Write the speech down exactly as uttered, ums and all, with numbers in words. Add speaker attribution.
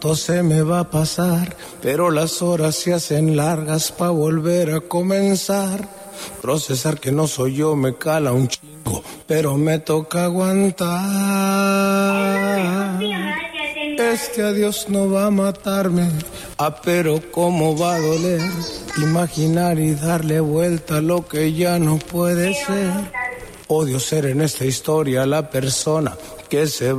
Speaker 1: Todo se me va a pasar, pero las horas se hacen largas pa' volver a comenzar. Procesar que no soy yo me cala un chingo, pero me toca aguantar. Este adiós no va a matarme, ah, pero cómo va a doler. Imaginar y darle vuelta a lo que ya no puede ser. Odio ser en esta historia la persona que se va.